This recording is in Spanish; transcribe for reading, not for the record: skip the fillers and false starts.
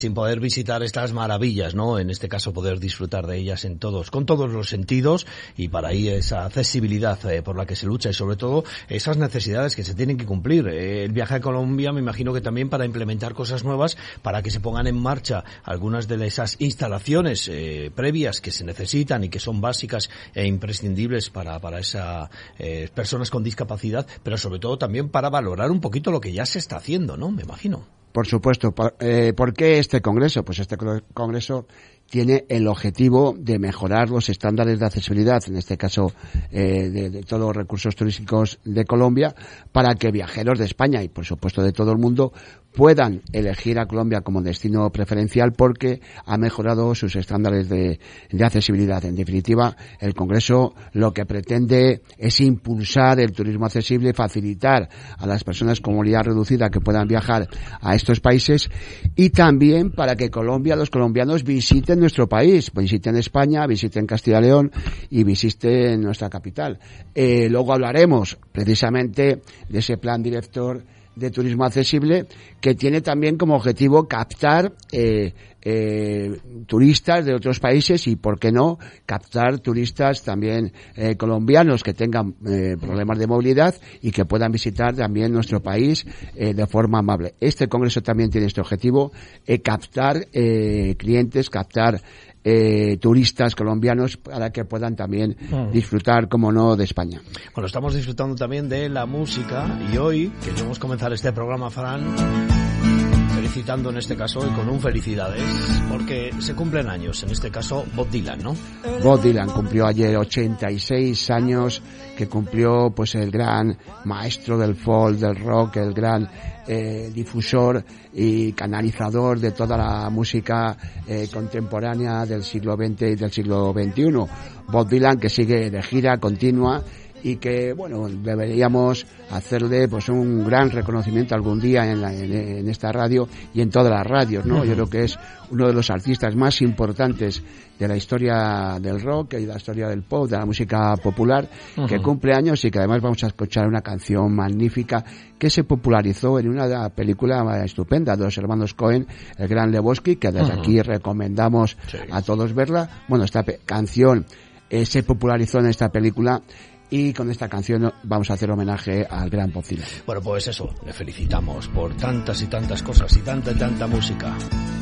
sin poder visitar estas maravillas, ¿no? En este caso poder disfrutar de ellas con todos los sentidos, y para ahí esa accesibilidad por la que se lucha, y sobre todo esas necesidades que se tienen que cumplir. El viaje a Colombia, me imagino que también para implementar cosas nuevas, para que se pongan en marcha algunas de esas instalaciones previas que se necesitan y que son básicas e imprescindibles para esas personas con discapacidad, pero sobre todo también para valorar un poquito lo que ya se está haciendo, ¿no? Me imagino. Por supuesto. ¿Por qué este congreso? Pues este congreso tiene el objetivo de mejorar los estándares de accesibilidad, en este caso de todos los recursos turísticos de Colombia, para que viajeros de España y por supuesto de todo el mundo puedan elegir a Colombia como destino preferencial porque ha mejorado sus estándares de accesibilidad. En definitiva, el Congreso lo que pretende es impulsar el turismo accesible, facilitar a las personas con movilidad reducida que puedan viajar a estos países, y también para que los colombianos visiten nuestro país, visiten España, visiten Castilla y León y visiten nuestra capital. Luego hablaremos precisamente de ese plan director de turismo accesible, que tiene también como objetivo captar turistas de otros países y, por qué no, captar turistas también colombianos que tengan problemas de movilidad y que puedan visitar también nuestro país de forma amable. Este congreso también tiene este objetivo, captar clientes, captar turistas colombianos para que puedan también disfrutar, como no, de España. Bueno, estamos disfrutando también de la música, y hoy queremos comenzar este programa, Fran, felicitando en este caso y con un felicidades, porque se cumplen años, en este caso Bob Dylan, ¿no? Bob Dylan cumplió ayer 86 años, que cumplió pues el gran maestro del folk, del rock, el gran difusor y canalizador de toda la música contemporánea del siglo XX y del siglo XXI. Bob Dylan, que sigue de gira continua y que, bueno, deberíamos hacerle pues un gran reconocimiento algún día en esta radio y en todas las radios, ¿no? Yo creo que es uno de los artistas más importantes de la historia del rock y de la historia del pop, de la música popular, que cumple años, y que además vamos a escuchar una canción magnífica que se popularizó en una película estupenda de los hermanos Coen, El Gran Lebowski, que desde aquí recomendamos a todos verla. Bueno, esta canción se popularizó en esta película, y con esta canción vamos a hacer homenaje al gran Bob Dylan. Bueno, pues eso, le felicitamos por tantas y tantas cosas y tanta música.